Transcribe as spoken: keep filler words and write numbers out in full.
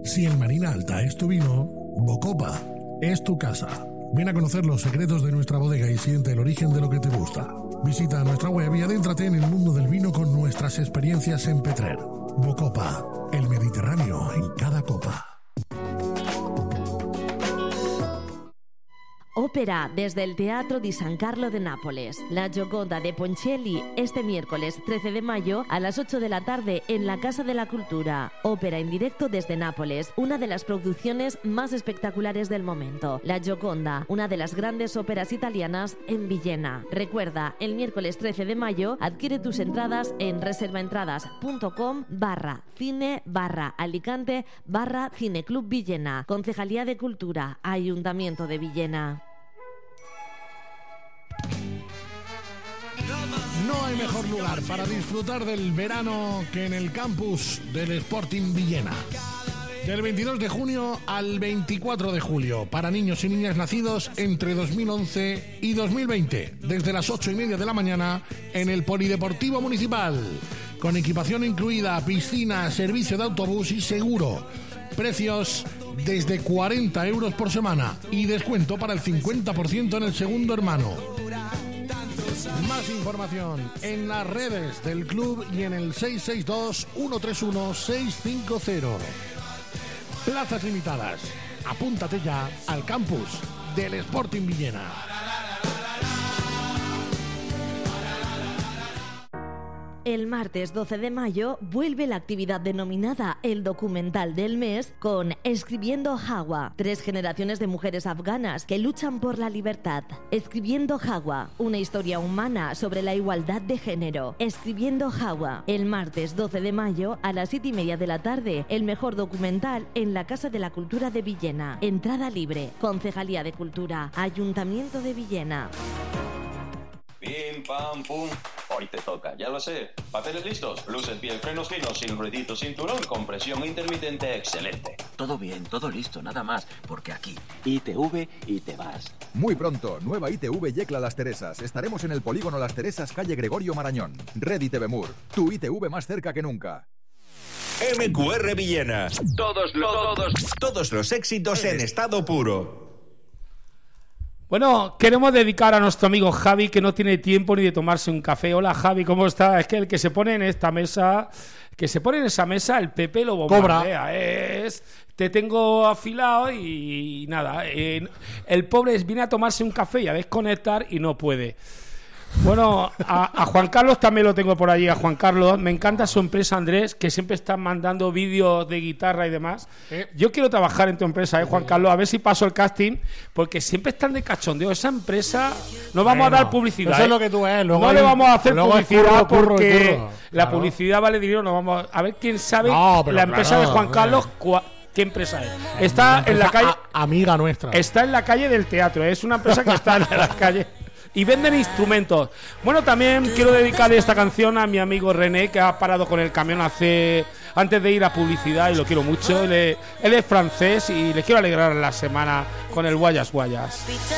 Si el Marina Alta es tu vino, Bocopa es tu casa. Ven a conocer los secretos de nuestra bodega y siente el origen de lo que te gusta. Visita nuestra web y adéntrate en el mundo del vino con nuestras experiencias en Petrer. Bocopa, el Mediterráneo en cada copa. Ópera desde el Teatro di San Carlo de Nápoles. La Gioconda de Ponchielli este miércoles trece de mayo a las ocho de la tarde en la Casa de la Cultura. Ópera en directo desde Nápoles, una de las producciones más espectaculares del momento. La Gioconda, una de las grandes óperas italianas en Villena. Recuerda, el miércoles trece de mayo adquiere tus entradas en reservaentradas.com barra cine barra Alicante barra Cineclub Villena. Concejalía de Cultura, Ayuntamiento de Villena. No hay mejor lugar para disfrutar del verano que en el campus del Sporting Villena. Del veintidós de junio al veinticuatro de julio, para niños y niñas nacidos entre dos mil once y dos mil veinte, desde las ocho y media de la mañana en el Polideportivo Municipal, con equipación incluida, piscina, servicio de autobús y seguro. Precios desde cuarenta euros por semana y descuento para el cincuenta por ciento en el segundo hermano. Más información en las redes del club y en el seis seis dos, uno tres uno, seis cinco cero. Plazas limitadas. Apúntate ya al campus del Sporting Villena. El martes doce de mayo vuelve la actividad denominada El Documental del Mes con Escribiendo Hawa, tres generaciones de mujeres afganas que luchan por la libertad. Escribiendo Hawa, una historia humana sobre la igualdad de género. Escribiendo Hawa, el martes doce de mayo a las siete y media de la tarde, el mejor documental en la Casa de la Cultura de Villena. Entrada libre, Concejalía de Cultura, Ayuntamiento de Villena. Pim, pam, pum. Hoy te toca, ya lo sé. ¿Papeles listos? Luces bien, frenos finos, sin ruidito, cinturón, compresión intermitente, excelente. Todo bien, todo listo, nada más. Porque aquí, I T V y te vas. Muy pronto, nueva I T V Yecla Las Teresas. Estaremos en el polígono Las Teresas, calle Gregorio Marañón. Red I T V Mur, tu I T V más cerca que nunca. M Q R Villena. Todos los, todos, todos los éxitos en estado puro. Bueno, queremos dedicar a nuestro amigo Javi, que no tiene tiempo ni de tomarse un café. Hola, Javi, ¿cómo está? Es que el que se pone en esta mesa, que se pone en esa mesa, el Pepe lo bombardea. Es, te tengo afilado y nada. Eh, el pobre viene a tomarse un café y a desconectar y no puede. Bueno, a, a Juan Carlos también lo tengo por allí. A Juan Carlos, me encanta su empresa, Andrés, que siempre están mandando vídeos de guitarra y demás. Yo quiero trabajar en tu empresa, ¿eh, Juan Carlos? A ver si paso el casting, porque siempre están de cachondeo. Esa empresa, no vamos bueno, a dar publicidad. Eso ¿eh? es lo que tú eres. Luego no hay, le vamos a hacer publicidad curro, curro, porque curro. la Claro. publicidad vale dinero. No vamos a, a ver quién sabe no, la empresa claro, de Juan Carlos. Cua, ¿Qué empresa es? Está en la calle. A, amiga nuestra. Está en la calle del teatro. Es una empresa que está en la calle. Y venden instrumentos. Bueno, también quiero dedicarle esta canción a mi amigo René, que ha parado con el camión hace antes de ir a publicidad y lo quiero mucho. Él es, él es francés y le quiero alegrar la semana con el Guayas Guayas.